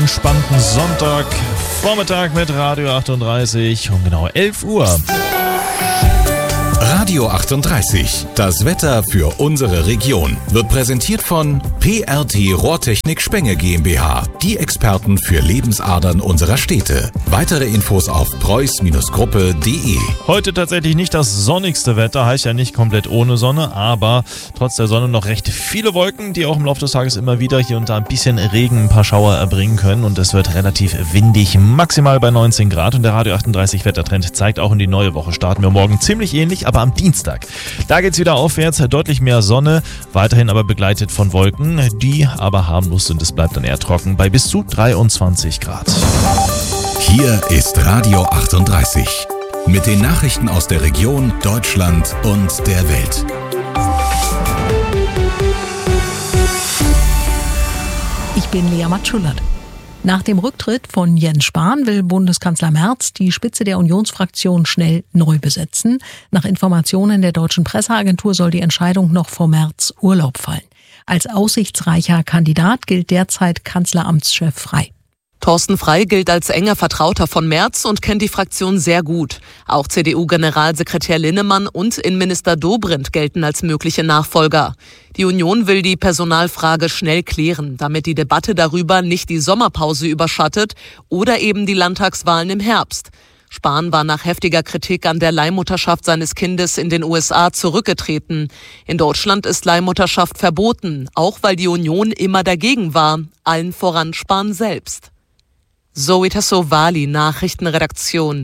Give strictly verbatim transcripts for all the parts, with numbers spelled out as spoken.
Entspannten Sonntagvormittag mit Radio achtunddreißig um genau elf Uhr. Radio achtunddreißig, das Wetter für unsere Region, wird präsentiert von P R T Rohrtechnik Spenge GmbH, die Experten für Lebensadern unserer Städte. Weitere Infos auf preuß Gruppe punkt de. Heute tatsächlich nicht das sonnigste Wetter, heißt ja nicht komplett ohne Sonne, aber trotz der Sonne noch recht viele Wolken, die auch im Laufe des Tages immer wieder hier und da ein bisschen Regen, ein paar Schauer erbringen können, und es wird relativ windig, maximal bei neunzehn Grad, und der Radio achtunddreißig Wettertrend zeigt, auch in die neue Woche starten wir morgen ziemlich ähnlich, aber am Dienstag. Da geht's wieder aufwärts, deutlich mehr Sonne, weiterhin aber begleitet von Wolken, die aber harmlos sind. Es bleibt dann eher trocken bei bis zu dreiundzwanzig Grad. Hier ist Radio achtunddreißig mit den Nachrichten aus der Region, Deutschland und der Welt. Ich bin Lea Matschulat. Nach dem Rücktritt von Jens Spahn will Bundeskanzler Merz die Spitze der Unionsfraktion schnell neu besetzen. Nach Informationen der deutschen Presseagentur soll die Entscheidung noch vor Merz Urlaub fallen. Als aussichtsreicher Kandidat gilt derzeit Kanzleramtschef Frey. Thorsten Frey gilt als enger Vertrauter von Merz und kennt die Fraktion sehr gut. Auch C D U-Generalsekretär Linnemann und Innenminister Dobrindt gelten als mögliche Nachfolger. Die Union will die Personalfrage schnell klären, damit die Debatte darüber nicht die Sommerpause überschattet oder eben die Landtagswahlen im Herbst. Spahn war nach heftiger Kritik an der Leihmutterschaft seines Kindes in den U S A zurückgetreten. In Deutschland ist Leihmutterschaft verboten, auch weil die Union immer dagegen war, allen voran Spahn selbst. Zoe Tassovali, Nachrichtenredaktion.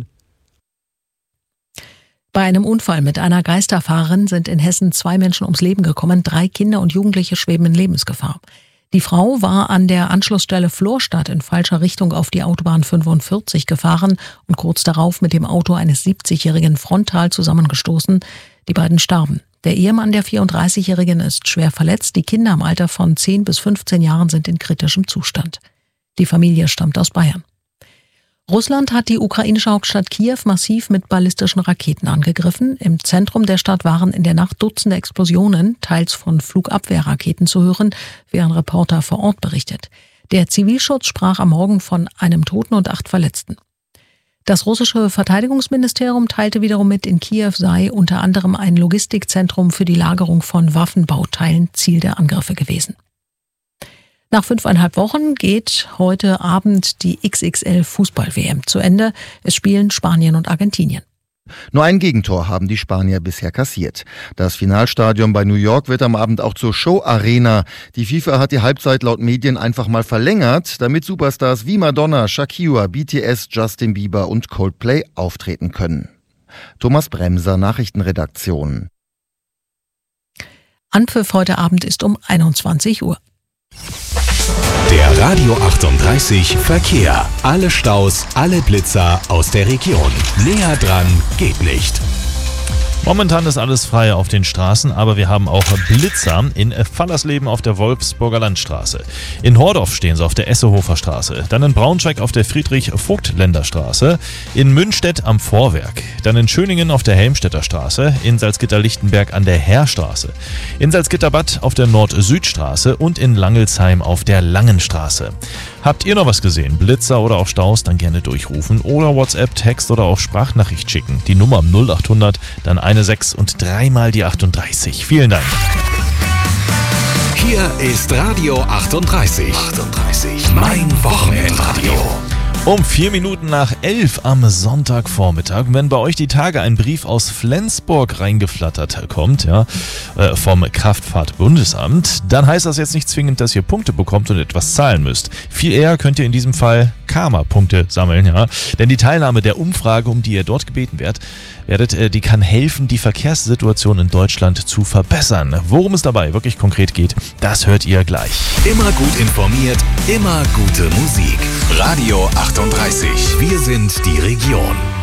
Bei einem Unfall mit einer Geisterfahrerin sind in Hessen zwei Menschen ums Leben gekommen. Drei Kinder und Jugendliche schweben in Lebensgefahr. Die Frau war an der Anschlussstelle Florstadt in falscher Richtung auf die Autobahn fünfundvierzig gefahren und kurz darauf mit dem Auto eines siebzigjährigen frontal zusammengestoßen. Die beiden starben. Der Ehemann der vierunddreißigjährigen ist schwer verletzt. Die Kinder im Alter von zehn bis fünfzehn Jahren sind in kritischem Zustand. Die Familie stammt aus Bayern. Russland hat die ukrainische Hauptstadt Kiew massiv mit ballistischen Raketen angegriffen. Im Zentrum der Stadt waren in der Nacht Dutzende Explosionen, teils von Flugabwehrraketen zu hören, wie ein Reporter vor Ort berichtet. Der Zivilschutz sprach am Morgen von einem Toten und acht Verletzten. Das russische Verteidigungsministerium teilte wiederum mit, in Kiew sei unter anderem ein Logistikzentrum für die Lagerung von Waffenbauteilen Ziel der Angriffe gewesen. Nach fünfeinhalb Wochen geht heute Abend die X X L-Fußball-W M zu Ende. Es spielen Spanien und Argentinien. Nur ein Gegentor haben die Spanier bisher kassiert. Das Finalstadion bei New York wird am Abend auch zur Show-Arena. Die FIFA hat die Halbzeit laut Medien einfach mal verlängert, damit Superstars wie Madonna, Shakira, B T S, Justin Bieber und Coldplay auftreten können. Thomas Bremser, Nachrichtenredaktion. Anpfiff heute Abend ist um einundzwanzig Uhr. Der Radio achtunddreißig Verkehr. Alle Staus, alle Blitzer aus der Region. Näher dran geht nicht. Momentan ist alles frei auf den Straßen, aber wir haben auch Blitzer in Fallersleben auf der Wolfsburger Landstraße. In Hordorf stehen sie auf der Essehofer Straße. Dann in Braunschweig auf der Friedrich-Vogt-Länder Straße. In Münstedt am Vorwerk. Dann in Schöningen auf der Helmstedter Straße. In Salzgitter-Lichtenberg an der Heerstraße. In Salzgitterbad auf der Nord-Süd-Straße und in Langelsheim auf der Langenstraße. Habt ihr noch was gesehen? Blitzer oder auch Staus? Dann gerne durchrufen oder WhatsApp, Text oder auch Sprachnachricht schicken. Die Nummer null achthundert, dann eine sechs und dreimal die achtunddreißig. Vielen Dank. Hier ist Radio achtunddreißig. achtunddreißig. Mein Wochenendradio. Um vier Minuten nach elf am Sonntagvormittag, wenn bei euch die Tage ein Brief aus Flensburg reingeflattert kommt, ja, äh, vom Kraftfahrtbundesamt, dann heißt das jetzt nicht zwingend, dass ihr Punkte bekommt und etwas zahlen müsst. Viel eher könnt ihr in diesem Fall Karma-Punkte sammeln, ja, denn die Teilnahme der Umfrage, um die ihr dort gebeten werdet, werdet äh, die kann helfen, die Verkehrssituation in Deutschland zu verbessern. Worum es dabei wirklich konkret geht, das hört ihr gleich. Immer gut informiert, immer gute Musik. Radio achtunddreißig. Wir sind die Region.